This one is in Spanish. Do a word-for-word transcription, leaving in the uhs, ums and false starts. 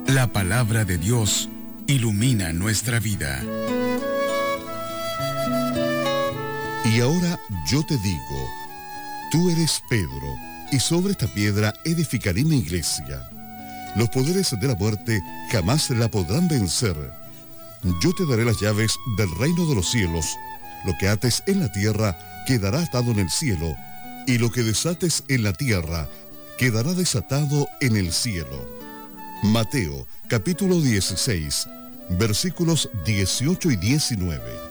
La palabra de Dios ilumina nuestra vida. Y ahora yo te digo, tú eres Pedro, y sobre esta piedra edificaré mi iglesia. Los poderes de la muerte jamás la podrán vencer. Yo te daré las llaves del reino de los cielos. Lo que ates en la tierra quedará atado en el cielo, y lo que desates en la tierra quedará desatado en el cielo. Mateo, capítulo dieciséis, versículos dieciocho y diecinueve.